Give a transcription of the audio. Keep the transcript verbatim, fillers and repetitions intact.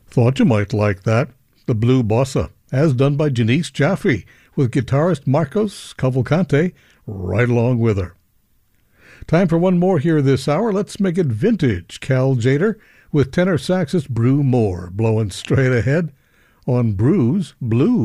Thought you might like that, the Blue Bossa, as done by Janice Jaffrey, with guitarist Marcos Cavalcante right along with her. Time for one more here this hour. Let's make it vintage Cal Tjader with tenor saxist Brew Moore blowing straight ahead on Brew's Blues.